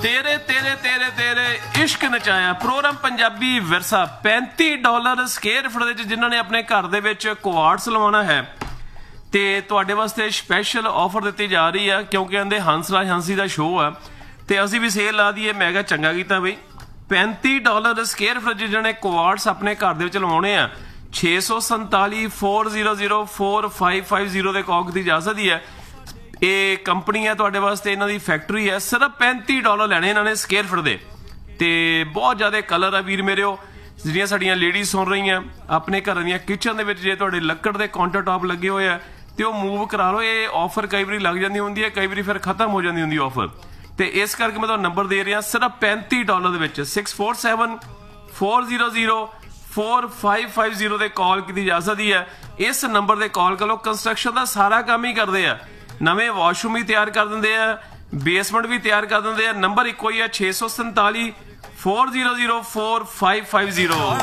तेरे तेरे तेरे तेरे इश्क नचाया programme Punjabi Virsa $35 square foot ਦੇ ਜਿਨ੍ਹਾਂ ਨੇ ਆਪਣੇ ਘਰ ਦੇ ਵਿੱਚ ਕੁਆਰਟਸ ਲਵਾਉਣਾ ਹੈ ਤੇ ਤੁਹਾਡੇ ਵਾਸਤੇ ਸਪੈਸ਼ਲ ਆਫਰ ਦਿੱਤੀ ਜਾ ਰਹੀ ਆ ਕਿਉਂਕਿ ਕਹਿੰਦੇ ਹੰਸਰਾਜ ਹੰਸੀ ਦਾ ਸ਼ੋਅ ਆ ਤੇ ਅਸੀਂ ਵੀ ਸੇਲ ਲਾ ਦਈਏ। ਮੈਂ ਕਿਹਾ ਚੰਗਾ ਕੀਤਾ ਬਈ। $35 ਸਕੁਅਰ ਫੁੱਟ ਜਿਹਨਾਂ ਨੇ ਕੁਆਰਟਸ ਆਪਣੇ ਘਰ ਦੇ ਵਿੱਚ ਲਵਾਉਣੇ ਆ 647 400 4550 ਦੇ ਕੌਕ ਦੀ ਇਜਾਜ਼ਤ ਹੀ ਹੈ। ਇਹ ਕੰਪਨੀ ਹੈ ਤੁਹਾਡੇ ਵਾਸਤੇ, ਇਹਨਾਂ ਦੀ ਫੈਕਟਰੀ ਹੈ। ਸਿਰਫ $35 ਲੈਣੇ ਇਹਨਾਂ ਨੇ ਸਕੁਅਰ ਫੁੱਟ ਦੇ ਤੇ ਬਹੁਤ ਜ਼ਿਆਦਾ ਕਲਰ ਆ ਵੀਰ ਮੇਰਿਓ। ਜਿਹੜੀਆਂ ਸਾਡੀਆਂ ਲੇਡੀਜ਼ ਸੁਣ ਰਹੀਆਂ ਆਪਣੇ ਘਰਾਂ ਦੀਆਂ ਕਿਚਨ ਦੇ ਵਿੱਚ ਜੇ ਤੁਹਾਡੇ ਲੱਕੜ ਦੇ ਕਾਊਂਟਰ ਟਾਪ ਲੱਗੇ ਹੋਏ ਆ ਤੇ ਉਹ ਮੂਵ ਕਰਾ ਲਓ। ਇਹ ਆਫਰ ਕਈ ਵਾਰੀ ਲੱਗ ਜਾਂਦੀ ਹੁੰਦੀ ਹੈ, ਕਈ ਵਾਰੀ ਫਿਰ ਖਤਮ ਹੋ ਜਾਂਦੀ ਹੁੰਦੀ ਆਫਰ ਤੇ ਇਸ ਕਰਕੇ ਮੈਂ ਤੁਹਾਨੂੰ ਨੰਬਰ ਦੇ ਰਿਹਾ ਸਿਰਫ $35 ਦੇ ਵਿੱਚ 647 400 4550 ਦੇ ਕਾਲ ਕੀਤੀ ਜਾ ਸਕਦੀ ਹੈ। ਇਸ ਨੰਬਰ ਦੇ ਕਾਲ ਕਰੋ। ਕੰਸਟਰਕਸ਼ਨ ਦਾ ਸਾਰਾ ਕੰਮ ਹੀ ਕਰਦੇ ਆ, ਨਵੇਂ ਵਾਸ਼ਰੂਮ ਵੀ ਤਿਆਰ ਕਰ ਦਿੰਦੇ ਆ, ਬੇਸਮੈਂਟ ਵੀ ਤਿਆਰ ਕਰ ਦਿੰਦੇ ਆ। ਨੰਬਰ ਇੱਕੋ ਹੀ ਹੈ 647 400 4550।